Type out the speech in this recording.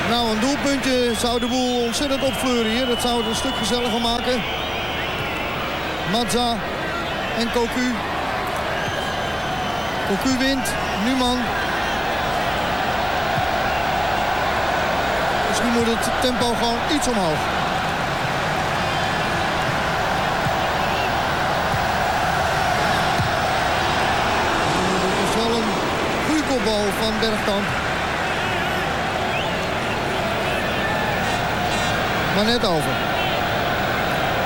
Nou, een doelpuntje zou de boel ontzettend opvleuren hier. Dat zou het een stuk gezelliger maken. Mazza en Cocu. Cocu wint. Numan. Misschien moet het tempo gewoon iets omhoog. Het is wel een goede kopbal van Bergkamp. Maar net over.